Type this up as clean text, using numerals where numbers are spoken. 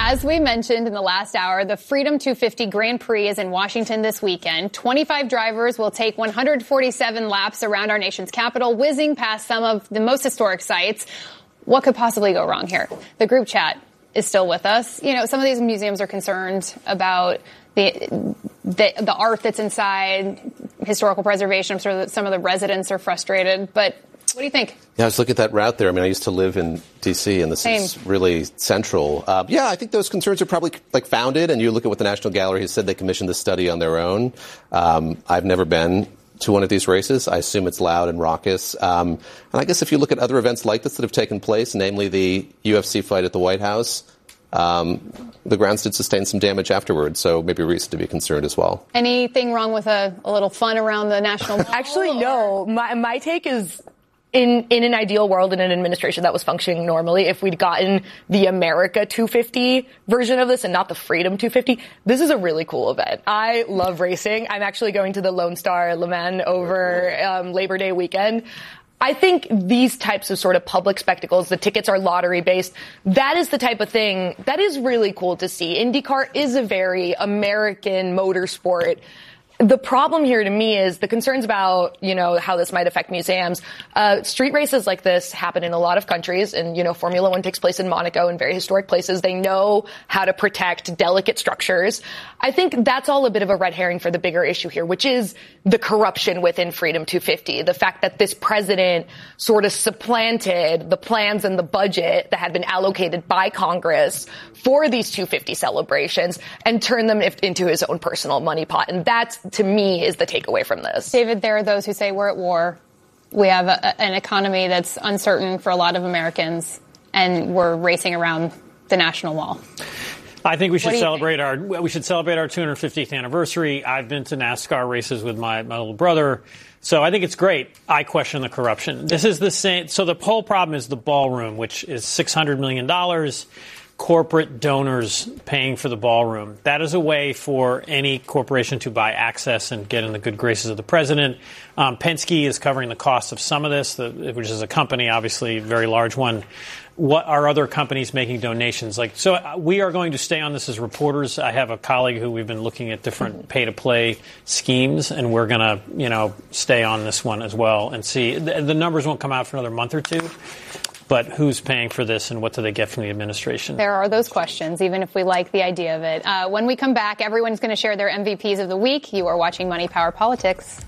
As we mentioned in the last hour, the Freedom 250 Grand Prix is in Washington this weekend. 25 drivers will take 147 laps around our nation's capital, whizzing past some of the most historic sites. What could possibly go wrong here? The group chat is still with us. You know, some of these museums are concerned about the art that's inside, historical preservation. I'm sure that some of the residents are frustrated, but what do you think? Yeah, I was looking at that route there. I mean, I used to live in D.C., and this is really central. Yeah, I think those concerns are probably founded, and you look at what the National Gallery has said. They commissioned this study on their own. I've never been to one of these races. I assume it's loud and raucous. And I guess if you look at other events like this that have taken place, namely the UFC fight at the White House, the grounds did sustain some damage afterwards, so maybe a reason to be concerned as well. Anything wrong with a little fun around the National Mall? Actually, no. My take is, in an ideal world, in an administration that was functioning normally, if we'd gotten the America 250 version of this and not the Freedom 250, this is a really cool event. I love racing. I'm actually going to the Lone Star Le Mans over Labor Day weekend. I think these types of sort of public spectacles, the tickets are lottery based. That is the type of thing that is really cool to see. IndyCar is a very American motorsport. The problem here to me is the concerns about, how this might affect museums. Street races like this happen in a lot of countries, and, Formula One takes place in Monaco and very historic places. They know how to protect delicate structures. I think that's all a bit of a red herring for the bigger issue here, which is the corruption within Freedom 250. The fact that this president sort of supplanted the plans and the budget that had been allocated by Congress for these 250 celebrations and turned them into his own personal money pot. And that, to me, is the takeaway from this. David, there are those who say we're at war. We have an economy that's uncertain for a lot of Americans, and we're racing around the National Mall. I think we should celebrate our 250th anniversary. I've been to NASCAR races with my little brother, so I think it's great. I question the corruption. This is the same. So the whole problem is the ballroom, which is $600 million. Corporate donors paying for the ballroom. That is a way for any corporation to buy access and get in the good graces of the president. Penske is covering the cost of some of this, which is a company, obviously, a very large one. What are other companies making donations? So we are going to stay on this as reporters. I have a colleague who we've been looking at different pay-to-play schemes, and we're going to, stay on this one as well and see. The numbers won't come out for another month or two. But who's paying for this, and what do they get from the administration? There are those questions, even if we like the idea of it. When we come back, everyone's going to share their MVPs of the week. You are watching Money, Power, Politics.